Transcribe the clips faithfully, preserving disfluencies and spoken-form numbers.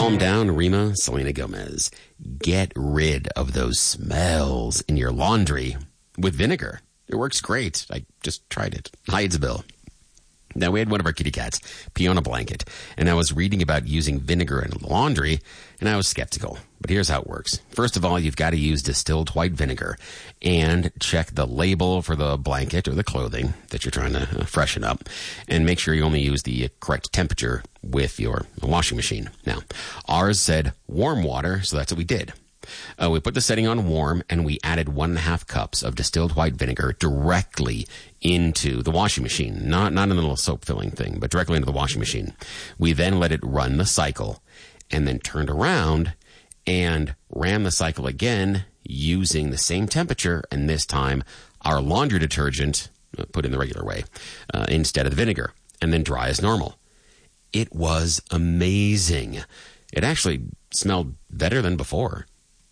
Calm down, Rima. Selena Gomez. Get rid of those smells in your laundry with vinegar. It works great. I just tried it. Hi, it's Bill. Now, we had one of our kitty cats pee on a blanket, and I was reading about using vinegar in laundry, and I was skeptical. But here's how it works. First of all, you've got to use distilled white vinegar and check the label for the blanket or the clothing that you're trying to freshen up, and make sure you only use the correct temperature with your washing machine. Now, ours said warm water, so that's what we did. Uh, we put the setting on warm, and we added one and a half cups of distilled white vinegar directly into the washing machine. Not not in the little soap filling thing, but directly into the washing machine. We then let it run the cycle, and then turned around and ran the cycle again using the same temperature, and this time our laundry detergent, uh, put in the regular way, uh, instead of the vinegar, and then dry as normal. It was amazing. It actually smelled better than before.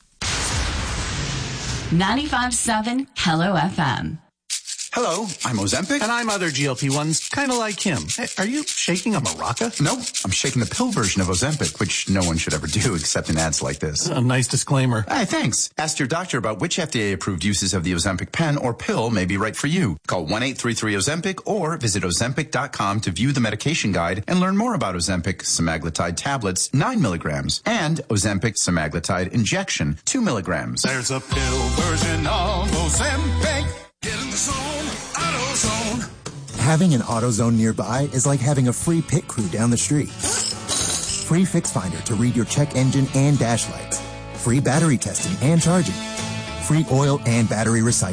ninety-five point seven Hello F M. Hello, I'm Ozempic. And I'm other G L P ones, kind of like him. Hey, are you shaking a maraca? No, I'm shaking the pill version of Ozempic, which no one should ever do except in ads like this. A nice disclaimer. Hey, thanks. Ask your doctor about which F D A-approved uses of the Ozempic pen or pill may be right for you. Call one eight three three Ozempic or visit Ozempic dot com to view the medication guide and learn more about Ozempic semaglutide tablets, nine milligrams, and Ozempic semaglutide injection, two milligrams. There's a pill version of Ozempic. Get in the zone, AutoZone. Having an AutoZone nearby is like having a free pit crew down the street. Free Fix Finder to read your check engine and dash lights. Free battery testing and charging. Free oil and battery recycling.